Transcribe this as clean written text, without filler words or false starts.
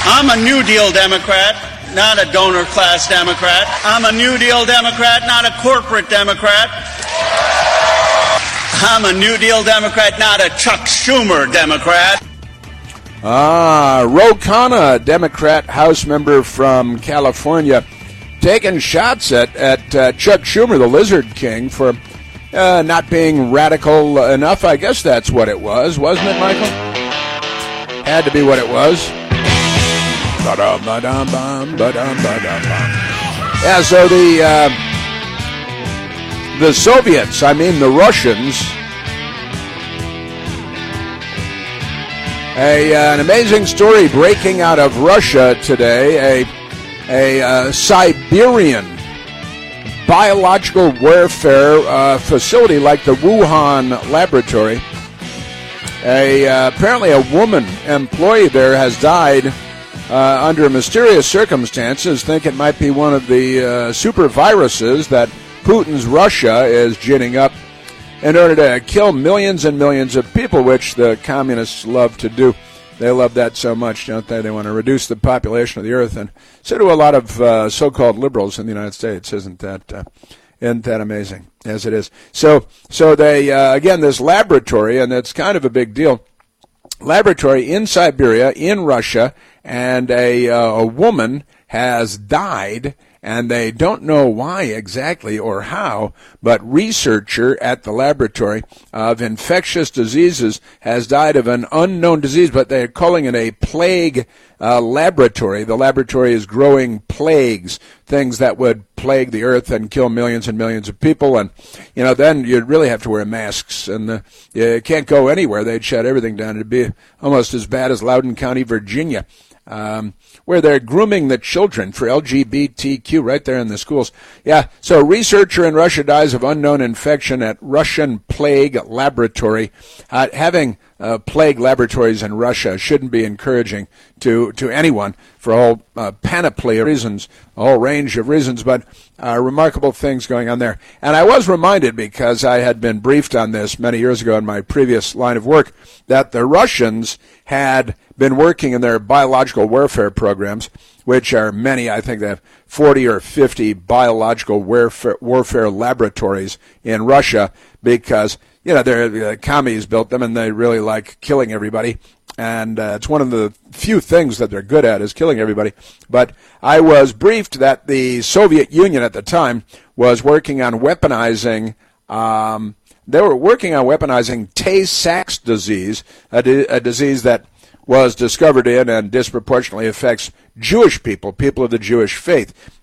I'm a New Deal Democrat, not a donor class Democrat. I'm a New Deal Democrat, not a corporate Democrat. I'm a New Deal Democrat, not a Chuck Schumer Democrat. Ro Khanna, Democrat House member from California, taking shots at Chuck Schumer, the Lizard King, for not being radical enough. I guess that's what it was, wasn't it, Michael? Had to be what it was. Yeah, so the Soviets, I mean the Russians, an amazing story breaking out of Russia today. A Siberian biological warfare facility like the Wuhan laboratory. Apparently a woman employee there has died under mysterious circumstances. Think it might be one of the super viruses that Putin's Russia is ginning up in order to kill millions and millions of people, which the communists love to do. They love that so much, don't they? They want to reduce the population of the earth, and so do a lot of so-called liberals in the United States. Isn't that amazing? As it is. So they again, this laboratory, and it's kind of a big deal. Laboratory in Siberia, in Russia, and a woman has died, and they don't know why exactly or how, but researcher at the laboratory of infectious diseases has died of an unknown disease, but they're calling it a plague laboratory. The laboratory is growing plagues, things that would plague the earth and kill millions and millions of people, and then you'd really have to wear masks, and you can't go anywhere. They'd shut everything down. It'd be almost as bad as Loudoun County, Virginia, where they're grooming the children for LGBTQ right there in the schools. Yeah, so researcher in Russia dies of unknown infection at Russian plague laboratory. Having plague laboratories in Russia shouldn't be encouraging to anyone for a whole panoply of reasons, a whole range of reasons, but remarkable things going on there. And I was reminded, because I had been briefed on this many years ago in my previous line of work, that the Russians had been working in their biological warfare programs, which are many. I think they have 40 or 50 biological warfare laboratories in Russia, because the commies built them and they really like killing everybody. And it's one of the few things that they're good at, is killing everybody. But I was briefed that the Soviet Union at the time was working on weaponizing. They were working on weaponizing Tay-Sachs disease, a disease that was discovered in and disproportionately affects Jewish people of the Jewish faith.